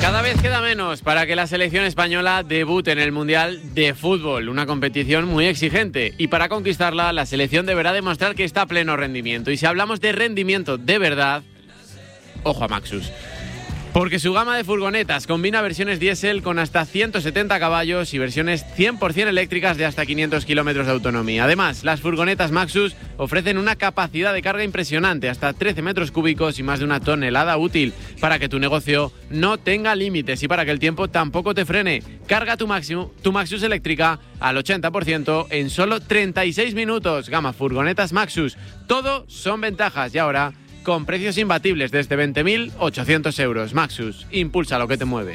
Cada vez queda menos para que la selección española debute en el Mundial de Fútbol, una competición muy exigente. Y para conquistarla, la selección deberá demostrar que está a pleno rendimiento. Y si hablamos de rendimiento de verdad, ojo a Maxus. Porque su gama de furgonetas combina versiones diésel con hasta 170 caballos y versiones 100% eléctricas de hasta 500 kilómetros de autonomía. Además, las furgonetas Maxus ofrecen una capacidad de carga impresionante, hasta 13 metros cúbicos y más de 1 tonelada útil, para que tu negocio no tenga límites y para que el tiempo tampoco te frene. Carga tu Maxus eléctrica al 80% en solo 36 minutos. Gama furgonetas Maxus. Todo son ventajas y ahora con precios imbatibles desde 20.800 euros. Maxus, impulsa lo que te mueve.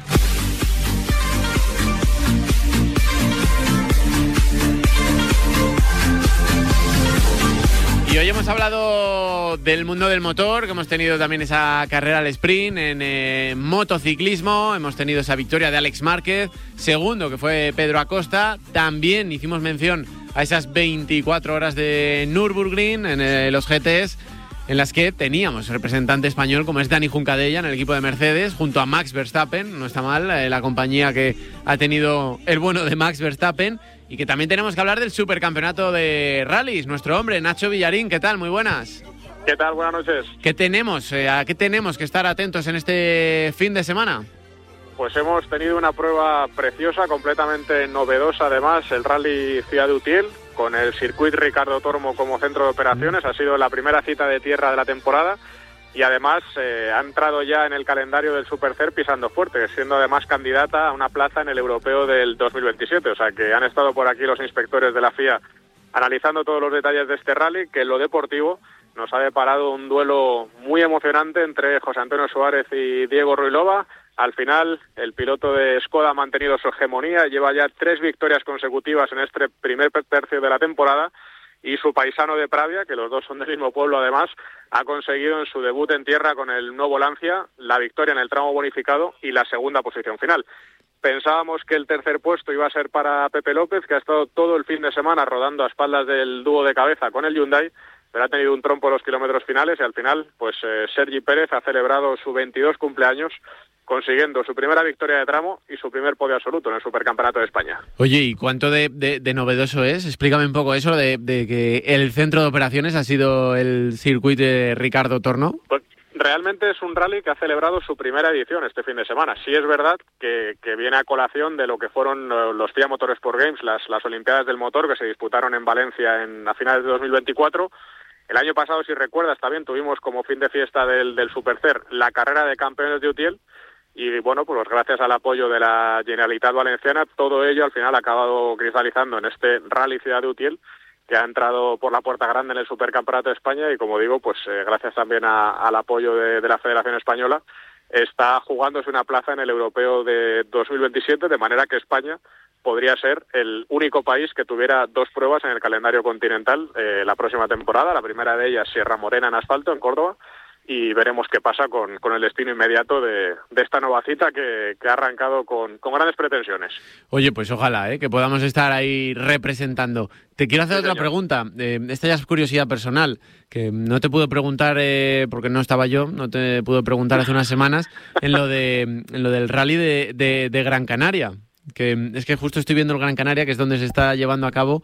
Y hoy hemos hablado del mundo del motor, que hemos tenido también esa carrera al sprint en motociclismo, hemos tenido esa victoria de Alex Márquez, segundo que fue Pedro Acosta, también hicimos mención a esas 24 horas de Nürburgring en los GTs, en las que teníamos representante español como es Dani Juncadella en el equipo de Mercedes, junto a Max Verstappen, no está mal, la compañía que ha tenido el bueno de Max Verstappen, y que también tenemos que hablar del supercampeonato de rallies, nuestro hombre Nacho Villarín. ¿Qué tal? Muy buenas. ¿Qué tal? Buenas noches. ¿Qué tenemos? ¿A qué tenemos que estar atentos en este fin de semana? Pues hemos tenido una prueba preciosa, completamente novedosa además, el Rally Ciudad de Utiel, con el circuito Ricardo Tormo como centro de operaciones. Ha sido la primera cita de tierra de la temporada y además ha entrado ya en el calendario del Supercer pisando fuerte, siendo además candidata a una plaza en el Europeo del 2027. O sea que han estado por aquí los inspectores de la FIA analizando todos los detalles de este rally, que en lo deportivo nos ha deparado un duelo muy emocionante entre José Antonio Suárez y Diego Ruilova. Al final, el piloto de Skoda ha mantenido su hegemonía, lleva ya 3 victorias consecutivas en este primer tercio de la temporada, y su paisano de Pravia, que los dos son del mismo pueblo además, ha conseguido en su debut en tierra con el nuevo Lancia la victoria en el tramo bonificado y la segunda posición final. Pensábamos que el tercer puesto iba a ser para Pepe López, que ha estado todo el fin de semana rodando a espaldas del dúo de cabeza con el Hyundai, pero ha tenido un trompo en los kilómetros finales y al final, pues Sergi Pérez ha celebrado su 22 cumpleaños consiguiendo su primera victoria de tramo y su primer podio absoluto en el Supercampeonato de España. Oye, ¿y cuánto de novedoso es? Explícame un poco eso de que el centro de operaciones ha sido el circuito de Ricardo Tormo. Pues realmente es un rally que ha celebrado su primera edición este fin de semana. Sí es verdad que viene a colación de lo que fueron los FIA Motorsport Games, las Olimpiadas del Motor que se disputaron en Valencia a finales de 2024. El año pasado, si recuerdas, también tuvimos como fin de fiesta del Supercer la carrera de campeones de Utiel. Y bueno, pues gracias al apoyo de la Generalitat Valenciana, todo ello al final ha acabado cristalizando en este Rally Ciudad de Utiel, que ha entrado por la puerta grande en el Supercampeonato de España y, como digo, pues gracias también al apoyo de la Federación Española, está jugándose una plaza en el Europeo de 2027, de manera que España podría ser el único país que tuviera 2 pruebas en el calendario continental la próxima temporada. La primera de ellas, Sierra Morena en asfalto, en Córdoba, y veremos qué pasa con el destino inmediato de esta nueva cita que ha arrancado con grandes pretensiones. Oye, pues ojalá que podamos estar ahí representando. Te quiero hacer otra pregunta. Esta ya es curiosidad personal, que no te pude preguntar porque no estaba yo, no te pude preguntar hace unas semanas en lo del rally de Gran Canaria. Que es que justo estoy viendo el Gran Canaria, que es donde se está llevando a cabo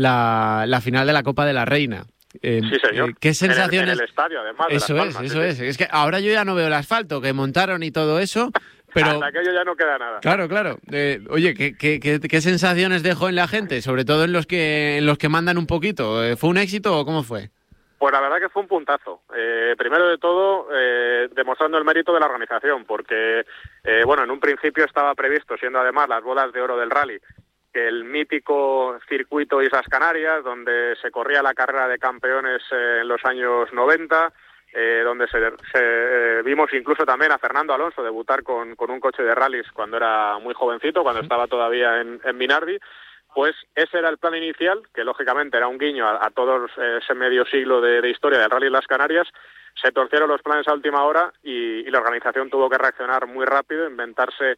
la final de la Copa de la Reina. Sí, señor. ¿Qué sensaciones? En el estadio, además. Eso de Las Palmas, es. Es que ahora yo ya no veo el asfalto que montaron y todo eso, pero hasta aquello ya no queda nada. Claro. Oye, ¿qué sensaciones dejó en la gente? Sobre todo en los que mandan un poquito. ¿Fue un éxito o cómo fue? Pues la verdad que fue un puntazo. Primero de todo, demostrando el mérito de la organización, porque, en un principio estaba previsto, siendo además las bolas de oro del rally, que el mítico circuito Islas Canarias, donde se corría la carrera de campeones en los años 90, donde vimos incluso también a Fernando Alonso debutar con un coche de rallies cuando era muy jovencito, cuando estaba todavía en Minardi. Pues ese era el plan inicial, que lógicamente era un guiño a todo ese medio siglo de historia del Rally Las Canarias. Se torcieron los planes a última hora y la organización tuvo que reaccionar muy rápido, inventarse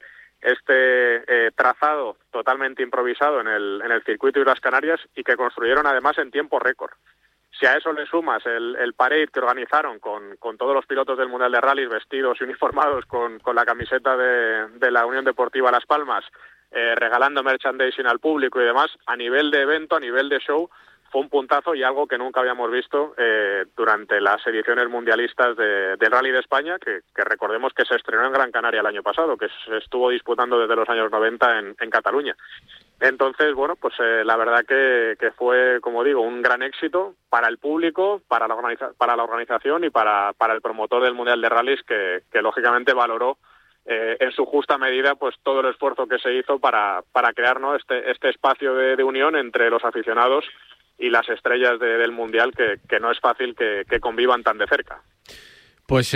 este trazado totalmente improvisado en el circuito de las Canarias y que construyeron además en tiempo récord. Si a eso le sumas el parade que organizaron con todos los pilotos del Mundial de Rallys vestidos y uniformados con la camiseta de la Unión Deportiva Las Palmas, regalando merchandising al público y demás, a nivel de evento, a nivel de show, fue un puntazo y algo que nunca habíamos visto durante las ediciones mundialistas del Rally de España, que recordemos que se estrenó en Gran Canaria el año pasado, que se estuvo disputando desde los años 90 en Cataluña. Entonces, bueno, pues la verdad que fue, como digo, un gran éxito para el público, para la organización y para el promotor del Mundial de Rallys, que lógicamente valoró en su justa medida pues todo el esfuerzo que se hizo para crear, ¿no?, este espacio de unión entre los aficionados y las estrellas del Mundial, que no es fácil que convivan tan de cerca. Pues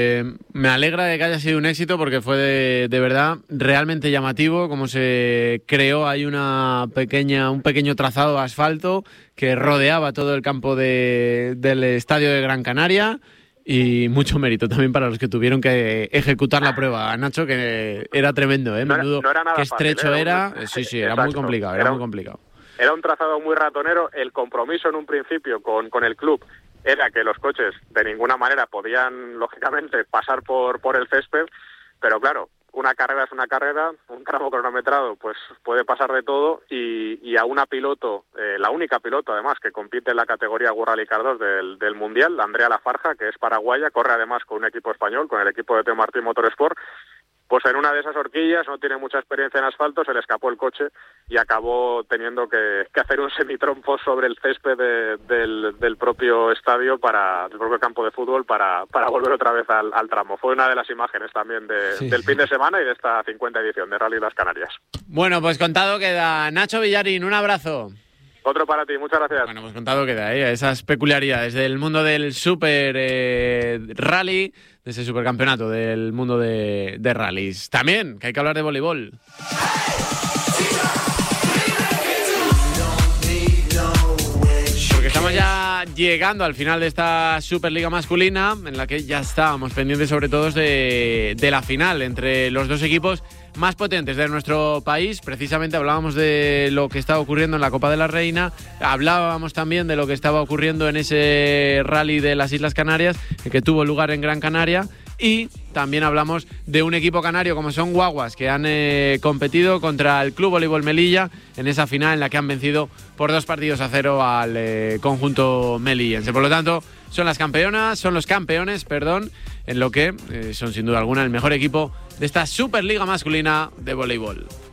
me alegra de que haya sido un éxito, porque fue de verdad realmente llamativo cómo se creó. Hay un pequeño trazado de asfalto que rodeaba todo el campo del estadio de Gran Canaria, y mucho mérito también para los que tuvieron que ejecutar la prueba, Nacho, que era tremendo, Menudo, no era nada qué estrecho fácil, era. Sí, era muy complicado, muy complicado. Era un trazado muy ratonero. El compromiso en un principio con el club era que los coches de ninguna manera podían, lógicamente, pasar por el césped, pero claro, una carrera es una carrera, un tramo cronometrado pues puede pasar de todo, y a una piloto, la única piloto además que compite en la categoría World Rally Car 2 del Mundial, Andrea Lafarja, que es paraguaya, corre además con un equipo español, con el equipo de Teo Martín Motorsport. Pues en una de esas horquillas, no tiene mucha experiencia en asfalto, se le escapó el coche y acabó teniendo que hacer un semitrompo sobre el césped del propio estadio, del propio campo de fútbol, para volver otra vez al tramo. Fue una de las imágenes también del fin de semana y de esta 50 edición de Rally Las Canarias. Bueno, pues contado queda. Nacho Villarín, un abrazo. Otro para ti, muchas gracias. Bueno, pues contado queda, esas peculiaridades del mundo del super rally, de ese supercampeonato del mundo de rallies. También, que hay que hablar de voleibol. Porque estamos ya llegando al final de esta Superliga masculina, en la que ya estábamos pendientes sobre todo de la final entre los dos equipos más potentes de nuestro país. Precisamente hablábamos de lo que estaba ocurriendo en la Copa de la Reina, hablábamos también de lo que estaba ocurriendo en ese rally de las Islas Canarias, que tuvo lugar en Gran Canaria, y también hablamos de un equipo canario como son Guaguas, que han competido contra el Club Voleibol Melilla en esa final, en la que han vencido por 2-0 al conjunto melillense. Por lo tanto, son los campeones, en lo que son sin duda alguna el mejor equipo de esta Superliga masculina de voleibol.